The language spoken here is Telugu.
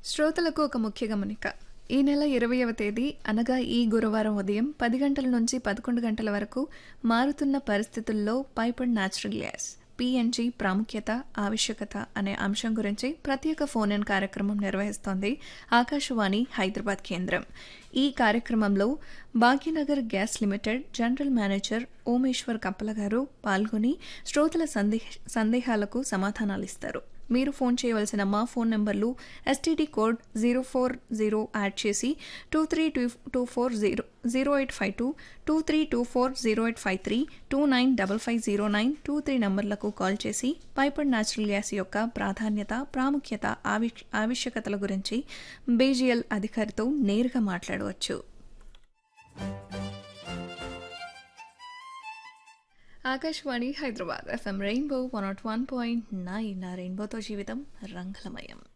శ్రోతలకు ఒక ముఖ్య గమనిక. ఈ నెల 20వ తేదీ అనగా ఈ గురువారం ఉదయం 10 గంటల నుంచి 11 గంటల వరకు మారుతున్న పరిస్థితుల్లో pipe and natural gas PNG ప్రాముఖ్యత, ఆవశ్యకత అనే అంశం గురించి ప్రత్యేక ఫోన్ ఇన్ కార్యక్రమం నిర్వహిస్తోంది ఆకాశవాణి హైదరాబాద్ కేంద్రం. ఈ కార్యక్రమంలో Bhagyanagar gas limited general manager Omeshwar కప్పల గారు పాల్గొని శ్రోతల సందేహాలకు సమాధానాలిస్తారు. మీరు ఫోన్ చేయవలసిన మా ఫోన్ నంబర్లు ఎస్టీడీ కోడ్ 040 యాడ్ చేసి 23240852, 23240853, 29550923 నంబర్లకు కాల్ చేసి పైప్ అండ్ న్యాచురల్ గ్యాస్ యొక్క ప్రాధాన్యత, ప్రాముఖ్యత, ఆవశ్యకతల గురించి బీజీఎల్ అధికారితో నేరుగా మాట్లాడవచ్చు. ఆకాశవాణి హైదరాబాద్ ఎఫ్ఎం రెయిన్బో 101.9 రెయిన్బోతో జీవితం రంగులమయం.